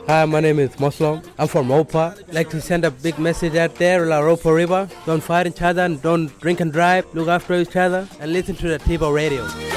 Hi, my name is Muslim. I'm from Ropa. I'd like to send a big message out there, La Ropa River. Don't fight each other and don't drink and drive. Look after each other and listen to the TiVo radio.